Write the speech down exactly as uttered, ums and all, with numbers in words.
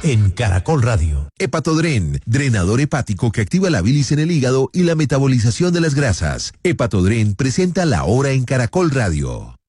en Caracol Radio. Hepatodren, drenador hepático que activa la bilis en el hígado y la metabolización de las grasas. Hepatodren presenta La Hora en Caracol Radio.